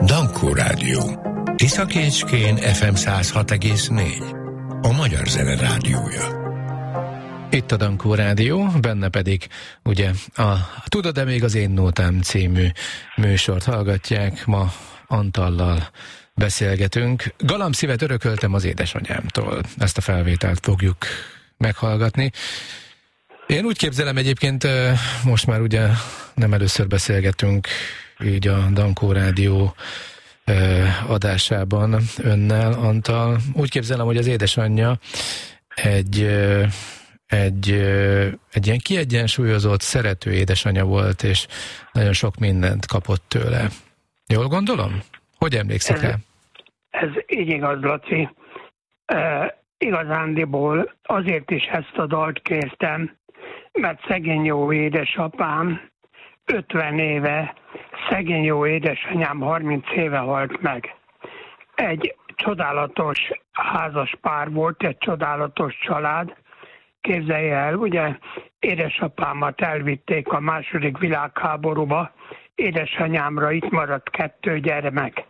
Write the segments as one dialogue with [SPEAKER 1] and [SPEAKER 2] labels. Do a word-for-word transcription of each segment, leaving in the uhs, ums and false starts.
[SPEAKER 1] Dankó Rádió. Tiszakécskén ef em száz hat egész négy. A Magyar Zene Rádiója.
[SPEAKER 2] Itt a Dankó Rádió, benne pedig ugye a Tudod-e még az én nótám című műsort hallgatják. Ma Antallal beszélgetünk. Galambszívet örököltem az édesanyámtól. Ezt a felvételt fogjuk meghallgatni. Én úgy képzelem egyébként, most már ugye nem először beszélgetünk így a Dankó Rádió adásában önnel, Antal. Úgy képzelem, hogy az édesanyja egy, egy, egy ilyen kiegyensúlyozott, szerető édesanyja volt, és nagyon sok mindent kapott tőle. Jól gondolom? Hogy emlékszik
[SPEAKER 3] ez,
[SPEAKER 2] rá?
[SPEAKER 3] Ez így igaz, Laci. E, igazándiból azért is ezt a dalt kértem, mert szegény jó édesapám ötven éve, szegény jó édesanyám harminc éve halt meg. Egy csodálatos házas pár volt, egy csodálatos család. Képzelj el, ugye édesapámat elvitték a második világháborúba, édesanyámra itt maradt kettő gyermek,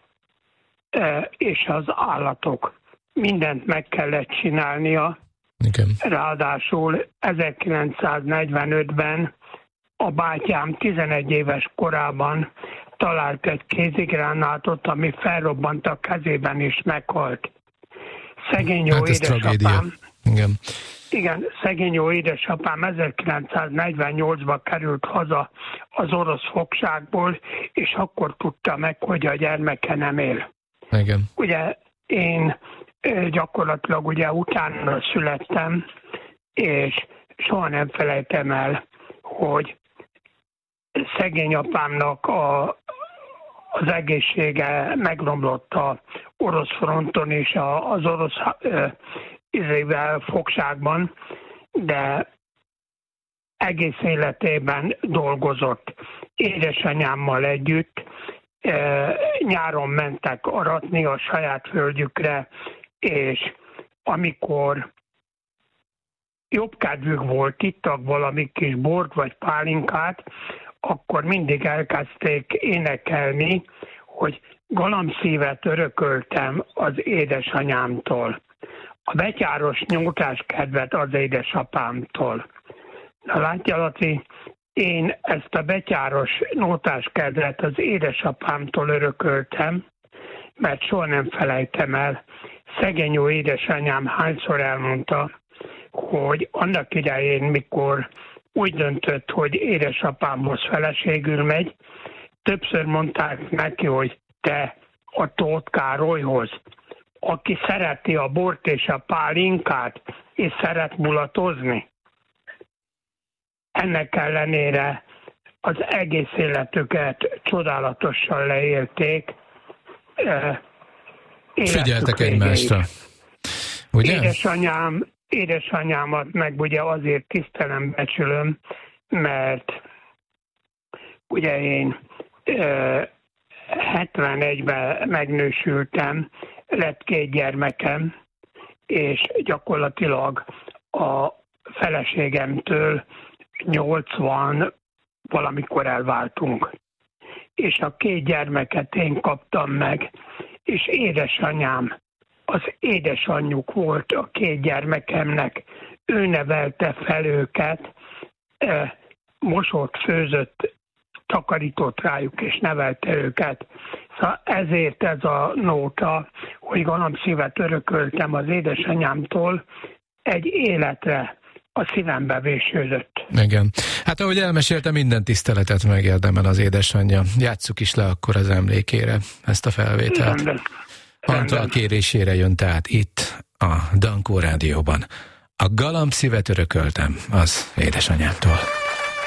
[SPEAKER 3] és az állatok. Mindent meg kellett csinálnia.
[SPEAKER 2] Igen.
[SPEAKER 3] Ráadásul ezerkilencszáznegyvenötben a bátyám tizenegy éves korában talált egy kézigránátot, ami felrobbant a kezében és meghalt. Szegény jó
[SPEAKER 2] hát
[SPEAKER 3] édesapám.
[SPEAKER 2] Igen.
[SPEAKER 3] Igen, szegény jó édesapám ezerkilencszáznegyvennyolcban került haza az orosz fogságból, és akkor tudta meg, hogy a gyermeke nem él.
[SPEAKER 2] Igen.
[SPEAKER 3] Ugye én gyakorlatilag ugye utána születtem, és soha nem felejtem el, hogy szegény apámnak a, az egészsége megromlott a orosz fronton és a, az orosz izével fogságban, de egész életében dolgozott édesanyámmal együtt. E, nyáron mentek aratni a saját földjükre, és amikor jobb kedvük volt, ittak valami kis bort vagy pálinkát, akkor mindig elkezdték énekelni, hogy galambszívet örököltem az édesanyámtól. A betyáros nyújtás kedvet az édesapámtól. Na látja, Laci, én ezt a betyáros nótás kedvet az édesapámtól örököltem, mert soha nem felejtem el. Szegény jó édesanyám hányszor elmondta, hogy annak idején, mikor úgy döntött, hogy édesapámhoz feleségül megy, többször mondták neki, hogy te a Tóth Károlyhoz, aki szereti a bort és a pálinkát, és szeret mulatozni. Ennek ellenére az egész életüket csodálatosan leélték.
[SPEAKER 2] Figyeltek egymásra. Ugye?
[SPEAKER 3] Édesanyám, édesanyámat meg ugye azért tisztelem, becsülöm, mert ugye én hetvenegyben megnősültem, lett két gyermekem, és gyakorlatilag a feleségemtől nyolcvan valamikor elváltunk. És a két gyermeket én kaptam meg, és édesanyám, az édesanyjuk volt a két gyermekemnek, ő nevelte fel őket, mosott, főzött, takarított rájuk, és nevelte őket. Szóval ezért ez a nóta, hogy galambszívet örököltem az édesanyámtól, egy életre a szívembe vésődött.
[SPEAKER 2] Igen. Hát ahogy elmeséltem, minden tiszteletet megérdemel az édesanyja. Játsszuk is le akkor az emlékére ezt a felvételt.
[SPEAKER 3] Rendben.
[SPEAKER 2] Antal kérésére jön tehát itt a Dankó Rádióban. A galambszívet örököltem az édesanyámtól.